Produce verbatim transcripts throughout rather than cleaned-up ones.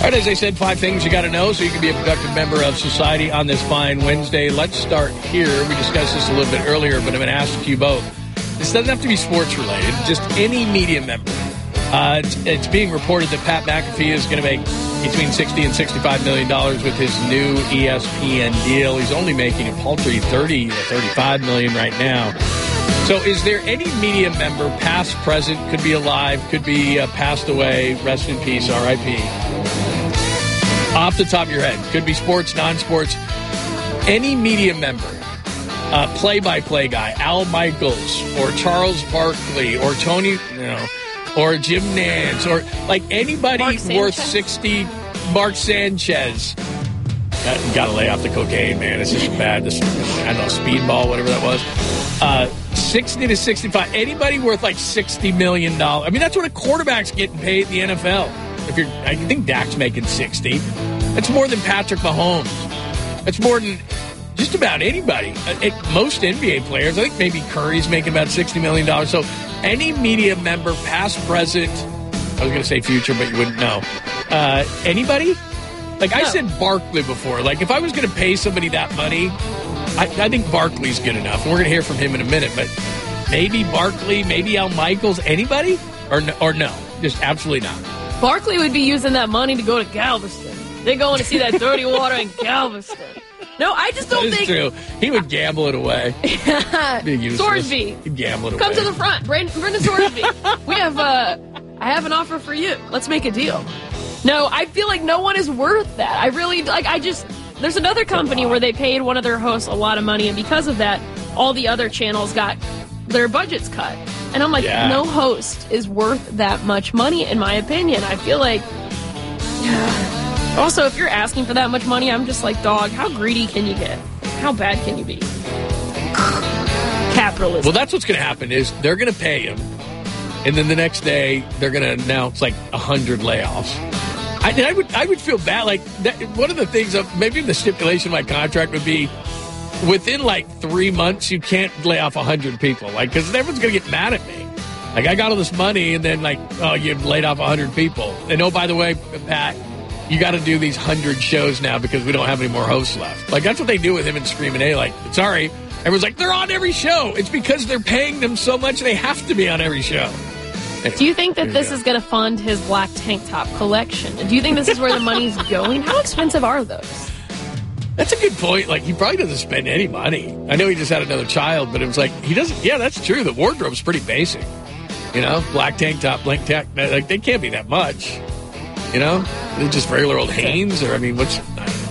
right, as I said, five things you got to know so you can be a productive member of society on this fine Wednesday. Let's start here. We discussed this a little bit earlier, but I'm going to ask you both. This doesn't have to be sports related, just any media member. Uh, it's, it's being reported that Pat McAfee is going to make between sixty and sixty-five million dollars with his new E S P N deal. He's only making a paltry thirty to thirty-five million dollars right now. So is there any media member, past, present, could be alive, could be uh, passed away, rest in peace, R I P, off the top of your head, could be sports, non-sports, any media member, uh, play-by-play guy, Al Michaels or Charles Barkley or Tony, you know, or Jim Nantz or like anybody worth sixty, Mark Sanchez. Got, got to lay off the cocaine, man. It's just bad. This, I don't know, speedball, whatever that was. Uh, sixty to sixty-five. Anybody worth like sixty million dollars. I mean, that's what a quarterback's getting paid in the N F L. If you're, I think Dak's making sixty. That's more than Patrick Mahomes. That's more than just about anybody. Uh, most N B A players. I think maybe Curry's making about sixty million dollars. So any media member, past, present, I was going to say future, but you wouldn't know. Uh, anybody? Like no. I said Barkley before. Like if I was going to pay somebody that money, I, I think Barkley's good enough. And we're going to hear from him in a minute. But maybe Barkley, maybe Al Michaels, anybody? Or no, or no, just absolutely not. Barkley would be using that money to go to Galveston. They're going to see that dirty water in Galveston. No, I just don't that think. True. He would gamble it away. Sorsby. He'd gamble it away. Come to the front. Brendan, Brendan Sorsby. we have, uh, I have an offer for you. Let's make a deal. No, I feel like no one is worth that. I really, like, I just, there's another company where they paid one of their hosts a lot of money, and because of that, all the other channels got their budgets cut. And I'm like, yeah. no host is worth that much money, in my opinion. I feel like, yeah. Also, if you're asking for that much money, I'm just like, dog, how greedy can you get? How bad can you be? Capitalism. Well, that's what's going to happen is they're going to pay him, and then the next day they're going to announce like a hundred layoffs. I, I would I would feel bad. Like that, one of the things, of, maybe the stipulation of my contract would be within like three months you can't lay off a hundred people. Like because everyone's going to get mad at me. Like I got all this money, and then like oh you laid off a hundred people, and oh by the way, Pat, you got to do these hundred shows now because we don't have any more hosts left. Like, that's what they do with him and Screaming A. Like, sorry. Everyone's like, they're on every show. It's because they're paying them so much they have to be on every show. Anyway, do you think that this is going to fund his black tank top collection? Do you think this is where the money's going? How expensive are those? That's a good point. Like, he probably doesn't spend any money. I know he just had another child, but it was like, he doesn't. Yeah, that's true. The wardrobe's pretty basic. You know, black tank top, blank tank. Like, they can't be that much. You know, they're just regular old Hanes, or I mean, what's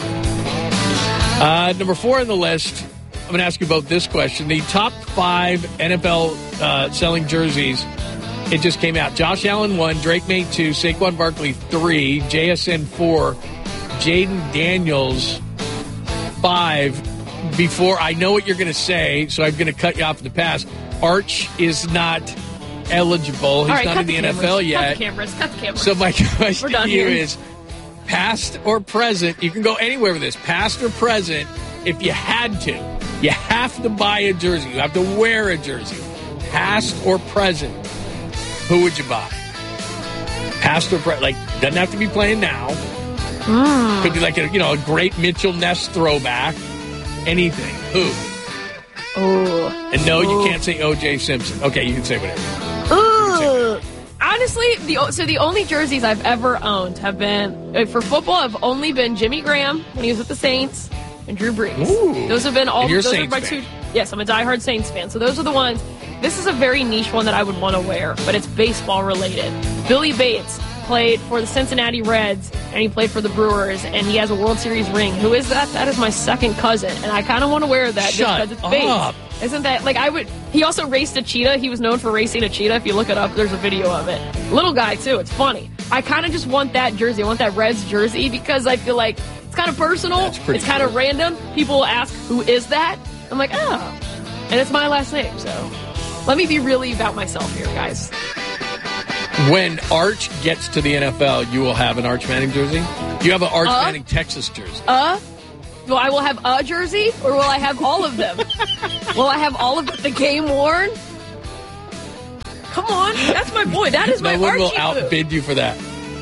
uh, number four on the list? I'm going to ask you both this question: the top five N F L uh, selling jerseys. It just came out. Josh Allen one, Drake May two, Saquon Barkley three, J S N four, Jaden Daniels five. Before I know what you're going to say, so I'm going to cut you off in the pass. Arch is not eligible. He's right, not in the, the N F L yet. Cut the cameras. Cut the cameras. So my question to you here. is, past or present, you can go anywhere with this, past or present, if you had to, you have to buy a jersey. You have to wear a jersey. Past or present, who would you buy? Past or present, like, doesn't have to be playing now. Mm. Could be like a, you know, a great Mitchell Ness throwback. Anything. Who? Oh. And no, Ooh. you can't say O J Simpson. Okay, you can say whatever. Ooh. Honestly, the so the only jerseys I've ever owned have been, for football, have only been Jimmy Graham when he was with the Saints and Drew Brees. Ooh. Those have been all. And you're a those Saints are my fan. two. Yes, I'm a diehard Saints fan. So those are the ones. This is a very niche one that I would want to wear, but it's baseball related. Billy Bates played for the Cincinnati Reds, and he played for the Brewers, and he has a World Series ring. Who is that? That is my second cousin, and I kind of want to wear that Shut just because it's up. Bates. Isn't that, like, I would, he also raced a cheetah. He was known for racing a cheetah. If you look it up, there's a video of it. Little guy, too. It's funny. I kind of just want that jersey. I want that Reds jersey because I feel like it's kind of personal. It's kind of random. People will ask, who is that? I'm like, oh. And it's my last name, so let me be really about myself here, guys. When Arch gets to the N F L, you will have an Arch Manning jersey? You have an Arch uh, Manning Texas jersey. Uh? Well, I will have a jersey, or will I have all of them? Will I have all of the game worn? Come on, that's my boy. That is my Archie. No one will Archie outbid food. you for that.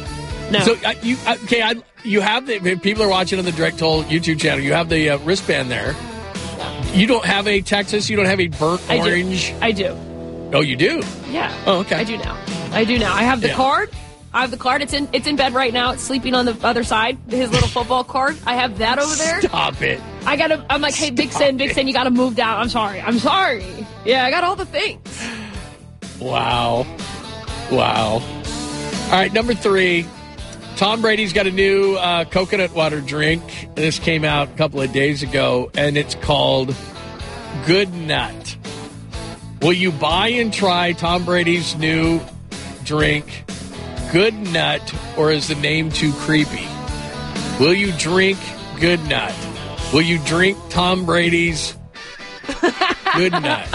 No. So uh, you uh, okay? I, you have the if people are watching on the Direct Toll YouTube channel. You have the uh, wristband there. Yeah. You don't have a Texas. You don't have a burnt I orange. Do. I do. Oh, you do? Yeah. Oh, okay. I do now. I do now. I have the Yeah. card. I have the card. It's in. It's in bed right now. It's sleeping on the other side. His little football card. I have that over there. Stop it. I gotta. I'm like, hey, Big Sin, Big Sin, you gotta move down. I'm sorry. I'm sorry. Yeah, I got all the things. Wow. Wow. All right, number three. Tom Brady's got a new uh, coconut water drink. This came out a couple of days ago, and it's called Good Nut. Will you buy and try Tom Brady's new drink, Good Nut, or is the name too creepy? Will you drink Good Nut? Will you drink Tom Brady's Good Nut?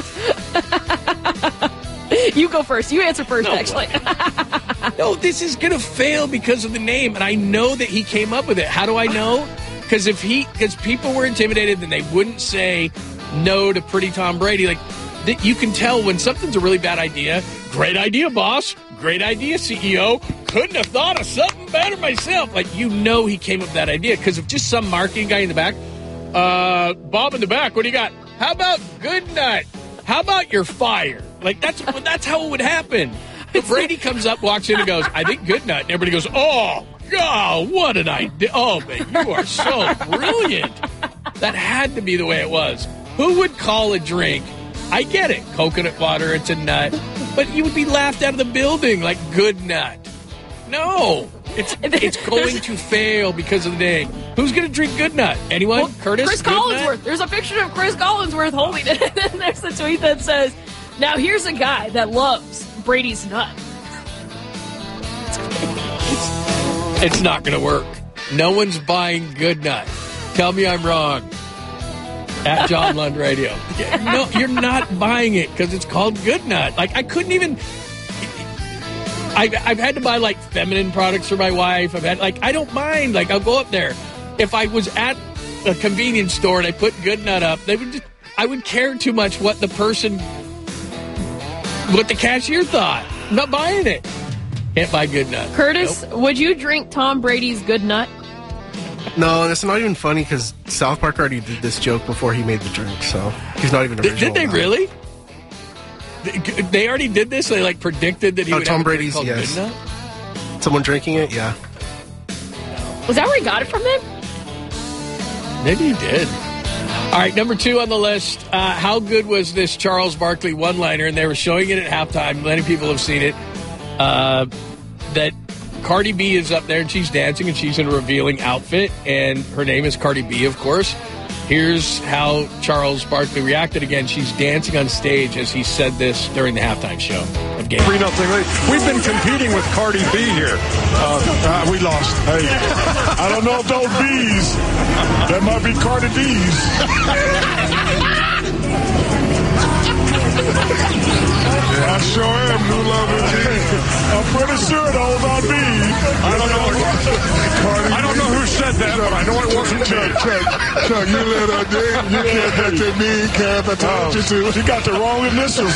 You go first. You answer first, No, actually. No, this is going to fail because of the name, and I know that he came up with it. How do I know? Because if he, because people were intimidated, then they wouldn't say no to Pretty Tom Brady. Like, that you can tell when something's a really bad idea. Great idea, boss. Great idea, C E O. Couldn't have thought of something better myself. Like, you know he came up with that idea because of just some marketing guy in the back. Uh, Bob in the back, what do you got? How about Good Nut? How about you're fired? Like, that's that's how it would happen. But Brady comes up, walks in, and goes, I think Good Nut. And everybody goes, oh, God, what an idea. Oh, man, you are so brilliant. That had to be the way it was. Who would call a drink? I get it. Coconut water, it's a nut. But you would be laughed out of the building like Good Nut. No. It's it's going to fail because of the name. Who's going to drink Good Nut? Anyone? Well, Curtis? Chris Good Collinsworth. Nut? There's a picture of Chris Collinsworth holding it. And there's the tweet that says, now here's a guy that loves Brady's nut. It's not going to work. No one's buying Good Nut. Tell me I'm wrong. At John Lund Radio. No, you're not buying it because it's called Good Nut. Like, I couldn't even... I've, I've had to buy, like, feminine products for my wife. I've had, like, I don't mind. Like, I'll go up there. If I was at a convenience store and I put Good Nut up, they would just... I would care too much what the person... what the cashier thought. I'm not buying it. Can't buy Good Nut. Curtis, Nope. would you drink Tom Brady's Good Nut? No, it's not even funny because South Park already did this joke before he made the drink, so he's not even Did, original. did they about it. really? They, they already did this? They, like, predicted that he Oh, would Tom have a drink Brady's, called yes. Good Nut? Someone drinking it? Yeah. Was that where he got it from then? Maybe he did. All right, number two on the list. Uh, how good was this Charles Barkley one-liner? And they were showing it at halftime. Many people have seen it. Uh, that Cardi B is up there, and she's dancing, and she's in a revealing outfit. And her name is Cardi B, of course. Here's how Charles Barkley reacted again. She's dancing on stage as he said this during the halftime show of game. three nothing lead. We've been competing with Cardi B here. Uh, uh, we lost. Hey, I don't know if those B's. That might be Cardi D's. I sure am, new love I'm pretty sure those are B's. I don't know. Cardi I don't know who said that, but I know it wasn't Chuck. Chuck, Chuck, you little dick. You can't get to me, Kev. I told you to. She got the wrong initials.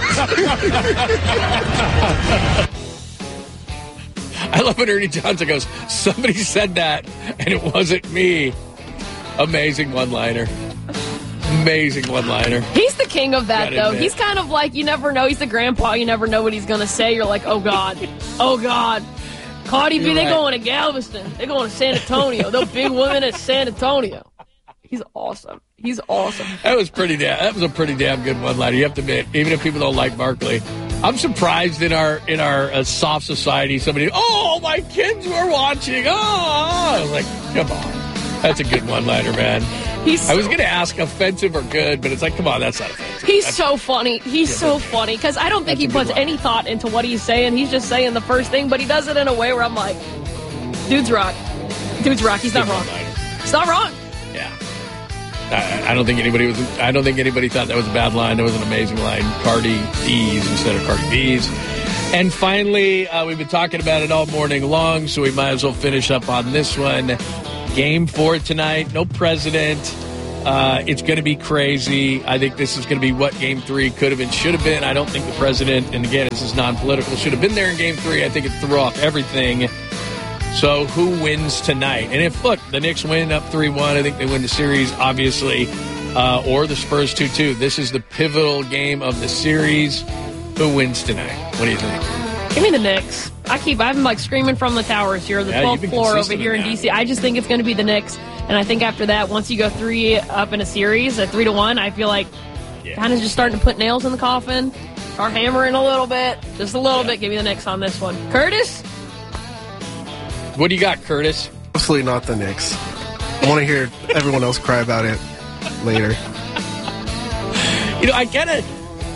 I love when Ernie Johnson goes, somebody said that, and it wasn't me. Amazing one-liner. Amazing one-liner. He's the king of that, Gotta though. admit. He's kind of like, you never know. He's the grandpa. You never know what he's going to say. You're like, oh, God. Oh, God. Cardi B, You're they right. going to Galveston. They're going to San Antonio. They're big women at San Antonio. He's awesome. He's awesome. That was pretty damn. That was a pretty damn good one-liner. You have to admit, even if people don't like Barkley, I'm surprised in our in our uh, soft society, somebody, oh, my kids were watching. Oh, I was like, come on, that's a good one-liner, man. He's I was so- going to ask offensive or good, but it's like, come on, that's not offensive. He's That's- so funny. He's Yeah, so but- funny because I don't think he That's a good puts one. any thought into what he's saying. He's just saying the first thing, but he does it in a way where I'm like, dude's rock. Dude's rock. He's not Good wrong. one-liner. He's not wrong. Yeah. I, I don't think anybody was. I don't think anybody thought that was a bad line. That was an amazing line. Cardi D's instead of Cardi B's. And finally, uh, we've been talking about it all morning long, so we might as well finish up on this one. Game four tonight. No president. Uh, it's going to be crazy. I think this is going to be what Game three could have been, should have been. I don't think the president, and again, this is non-political, should have been there in Game three. I think it threw off everything. So who wins tonight? And if, look, the Knicks win up three one, I think they win the series, obviously, uh, or the Spurs two two. This is the pivotal game of the series. Who wins tonight? What do you think? Give me the Knicks. I keep, I'm like screaming from the towers here, the Yeah, twelfth you've been floor over consistent here in in that. D C. I just think it's going to be the Knicks. And I think after that, once you go three up in a series, at three to one, I feel like Yeah. kind of just starting to put nails in the coffin. Start hammering a little bit. Just a little Yeah. bit. Give me the Knicks on this one. Curtis? What do you got, Curtis? Absolutely not the Knicks. I want to hear everyone else cry about it later. You know, I get it.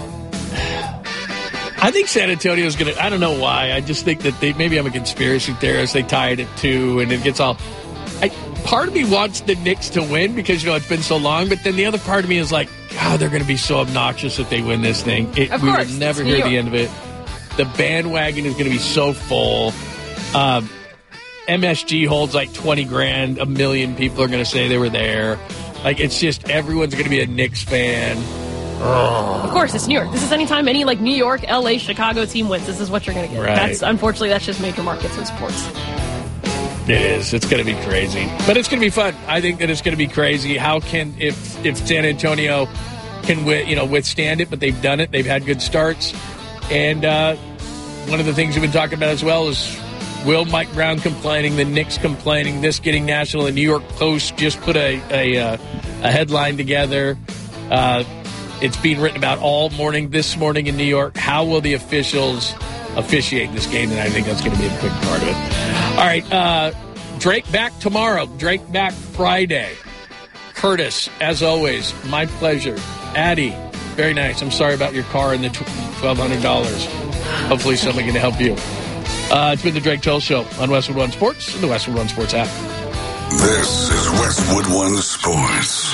I think San Antonio's going to, I don't know why. I just think that they, maybe I'm a conspiracy theorist. They tie it at two and it gets all, I, part of me wants the Knicks to win because, you know, it's been so long. But then the other part of me is like, God, they're going to be so obnoxious if they win this thing. It, Of we course, will never it's New hear the York. end of it. The bandwagon is going to be so full. Um, M S G holds like twenty grand. A million people are going to say they were there. Like, it's just, everyone's going to be a Knicks fan. Of course, it's New York. This is anytime any like New York, L A, Chicago team wins. This is what you're going to get. Right. That's unfortunately that's just major markets in sports. It is. It's going to be crazy. But it's going to be fun. I think that it's going to be crazy. How can, if if San Antonio can, wi- you know, withstand it, but they've done it. They've had good starts. And uh, one of the things we've been talking about as well is Will Mike Brown complaining, the Knicks complaining, this getting national. The New York Post just put a, a, uh, a headline together. Uh, it's being written about all morning, this morning in New York. How will the officials officiate this game? And I think that's going to be a big part of it. All right, uh, Drake back tomorrow. Drake back Friday. Curtis, as always, my pleasure. Addie, very nice. I'm sorry about your car and the twelve hundred dollars. Hopefully somebody can help you. Uh, it's been the Drake Toll Show on Westwood One Sports and the Westwood One Sports app. This is Westwood One Sports.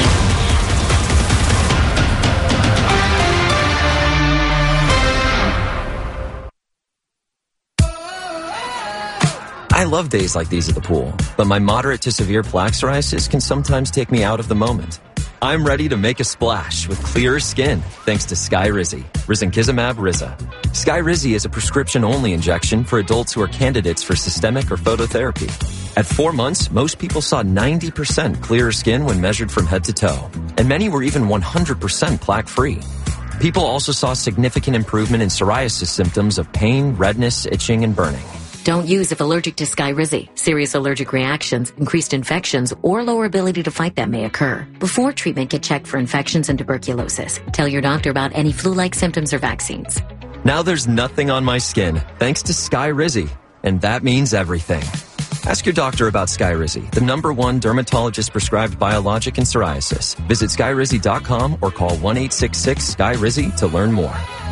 I love days like these at the pool, but my moderate to severe plaque psoriasis can sometimes take me out of the moment. I'm ready to make a splash with clearer skin thanks to Skyrizi, risankizumab Riza. Skyrizi is a prescription-only injection for adults who are candidates for systemic or phototherapy. At four months, most people saw ninety percent clearer skin when measured from head to toe, and many were even one hundred percent plaque-free. People also saw significant improvement in psoriasis symptoms of pain, redness, itching, and burning. Don't use if allergic to Skyrizi. Serious allergic reactions, increased infections, or lower ability to fight them may occur. Before treatment, get checked for infections and tuberculosis. Tell your doctor about any flu-like symptoms or vaccines. Now there's nothing on my skin thanks to Skyrizi, and that means everything. Ask your doctor about Skyrizi, the number one dermatologist-prescribed biologic in psoriasis. Visit skyrizi dot com or call one eight six six Sky Rizi to learn more.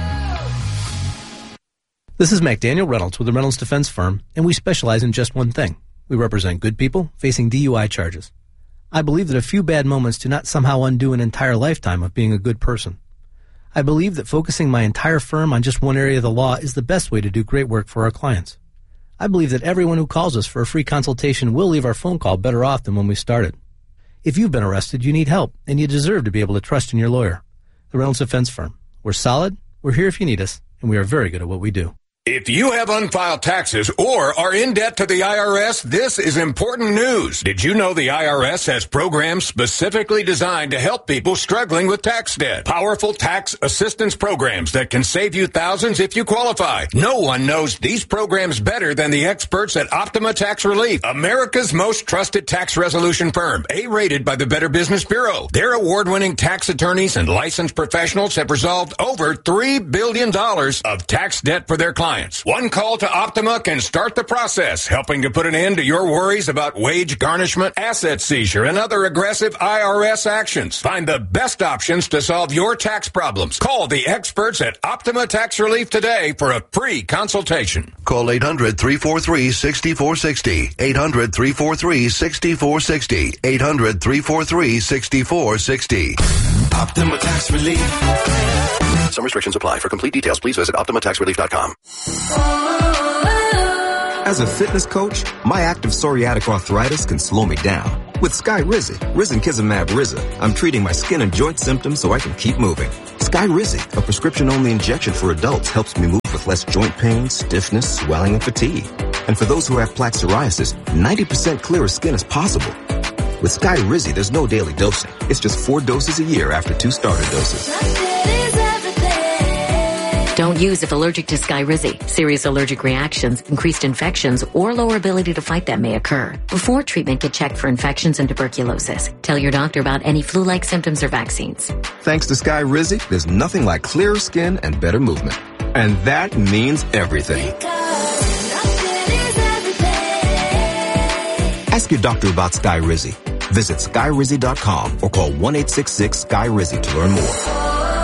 This is McDaniel Reynolds with the Reynolds Defense Firm, and we specialize in just one thing. We represent good people facing D U I charges. I believe that a few bad moments do not somehow undo an entire lifetime of being a good person. I believe that focusing my entire firm on just one area of the law is the best way to do great work for our clients. I believe that everyone who calls us for a free consultation will leave our phone call better off than when we started. If you've been arrested, you need help, and you deserve to be able to trust in your lawyer. The Reynolds Defense Firm. We're solid, we're here if you need us, and we are very good at what we do. If you have unfiled taxes or are in debt to the I R S, this is important news. Did you know the I R S has programs specifically designed to help people struggling with tax debt? Powerful tax assistance programs that can save you thousands if you qualify. No one knows these programs better than the experts at Optima Tax Relief, America's most trusted tax resolution firm, A-rated by the Better Business Bureau. Their award-winning tax attorneys and licensed professionals have resolved over three billion dollars of tax debt for their clients. One call to Optima can start the process, helping to put an end to your worries about wage garnishment, asset seizure, and other aggressive I R S actions. Find the best options to solve your tax problems. Call the experts at Optima Tax Relief today for a free consultation. Call eight hundred, three four three, six four six zero. eight hundred, three four three, six four six zero. eight hundred, three four three, six four six zero. Optima Tax Relief. Some restrictions apply. For complete details, please visit optima tax relief dot com. As a fitness coach, my active psoriatic arthritis can slow me down. With Skyrizi, risankizumab Riza, I'm treating my skin and joint symptoms so I can keep moving. Skyrizi, a prescription-only injection for adults, helps me move with less joint pain, stiffness, swelling, and fatigue. And for those who have plaque psoriasis, ninety percent clearer skin is possible. With Skyrizi, there's no daily dosing. It's just four doses a year after two starter doses. Don't use if allergic to Skyrizi. Serious allergic reactions, increased infections, or lower ability to fight them may occur. Before treatment, get checked for infections and tuberculosis. Tell your doctor about any flu-like symptoms or vaccines. Thanks to Skyrizi, there's nothing like clearer skin and better movement. And that means everything. Ask your doctor about Skyrizi. Visit Skyrizi dot com or call one eight six six Sky Rizi to learn more.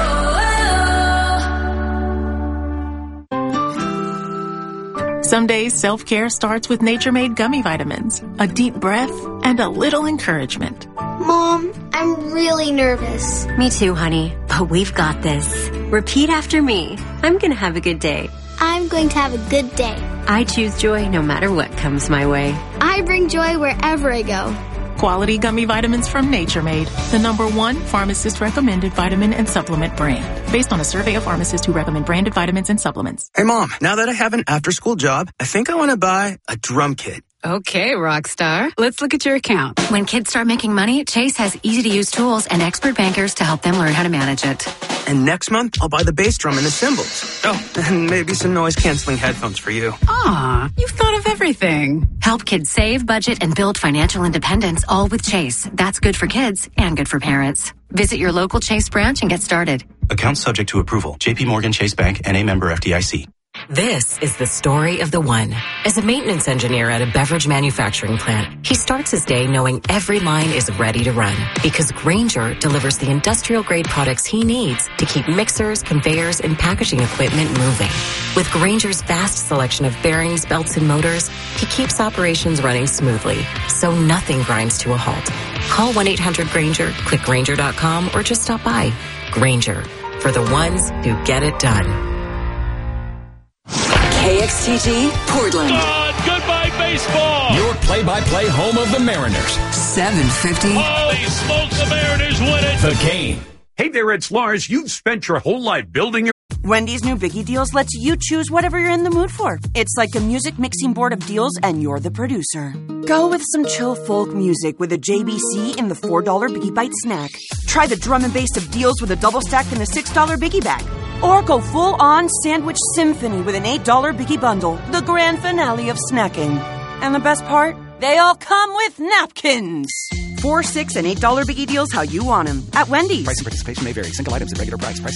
Some days self-care starts with Nature-Made gummy vitamins, a deep breath, and a little encouragement. Mom, I'm really nervous. Me too, honey, but we've got this. Repeat after me. I'm gonna have a good day. I'm going to have a good day. I choose joy no matter what comes my way. I bring joy wherever I go. Quality gummy vitamins from Nature-Made, the number one pharmacist-recommended vitamin and supplement brand. Based on a survey of pharmacists who recommend branded vitamins and supplements. Hey, Mom, now that I have an after-school job, I think I want to buy a drum kit. Okay, Rockstar. Let's look at your account. When kids start making money, Chase has easy-to-use tools and expert bankers to help them learn how to manage it. And next month, I'll buy the bass drum and the cymbals. Oh, and maybe some noise-canceling headphones for you. Aw, you've thought of everything. Help kids save, budget, and build financial independence, all with Chase. That's good for kids and good for parents. Visit your local Chase branch and get started. Account subject to approval. J P Morgan Chase Bank, N A member F D I C. This is the story of the one. As a maintenance engineer at a beverage manufacturing plant, he starts his day knowing every line is ready to run because Grainger delivers the industrial-grade products he needs to keep mixers, conveyors, and packaging equipment moving. With Grainger's vast selection of bearings, belts, and motors, he keeps operations running smoothly, so nothing grinds to a halt. Call one eight hundred Grainger, click Grainger dot com, or just stop by. Grainger, for the ones who get it done. K X T G, Portland. God, goodbye baseball. Your play-by-play home of the Mariners. seven fifty. Holy smokes, the Mariners win it. The Game. Hey there, it's Lars. You've spent your whole life building your... Wendy's new Biggie Deals lets you choose whatever you're in the mood for. It's like a music mixing board of deals, and you're the producer. Go with some chill folk music with a J B C in the four dollar Biggie Bite snack. Try the drum and bass of deals with a double stack in the six dollar Biggie Bag. Or go full-on sandwich symphony with an eight dollar Biggie Bundle, the grand finale of snacking. And the best part? They all come with napkins. Four, six, and eight dollar Biggie Deals how you want them. At Wendy's. Price and participation may vary. Single items at regular price. Price